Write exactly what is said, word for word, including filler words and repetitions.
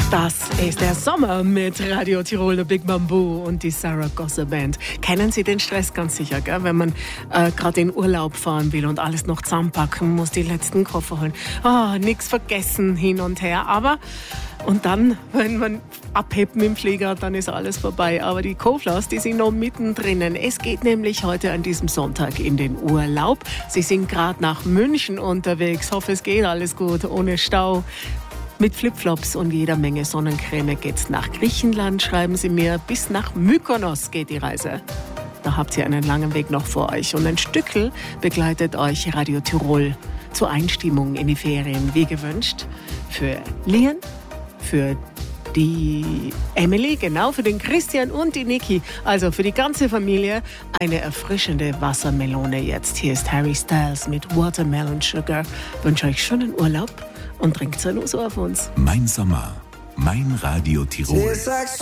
Das ist der Sommer mit Radio Tirol, der Big Bamboo und die Zaragoza Band. Kennen Sie den Stress ganz sicher, gell? Wenn man äh, gerade in Urlaub fahren will und alles noch zusammenpacken muss, die letzten Koffer holen. Oh, nichts vergessen hin und her. Aber, und dann, wenn man abhebt mit dem Flieger, dann ist alles vorbei. Aber die Koflers, die sind noch mittendrin. Es geht nämlich heute an diesem Sonntag in den Urlaub. Sie sind gerade nach München unterwegs. Hoffe, es geht alles gut, ohne Stau. Mit Flipflops und jeder Menge Sonnencreme geht's nach Griechenland, schreiben Sie mir. Bis nach Mykonos geht die Reise. Da habt ihr einen langen Weg noch vor euch. Und ein Stückel begleitet euch Radio Tirol zur Einstimmung in die Ferien, wie gewünscht. Für Lian, für die Emily, genau, für den Christian und die Niki. Also für die ganze Familie eine erfrischende Wassermelone jetzt. Hier ist Harry Styles mit Watermelon Sugar. Ich wünsche euch schönen Urlaub. Und trinkt nur so auf uns. Mein Sommer, mein Radio Tirol.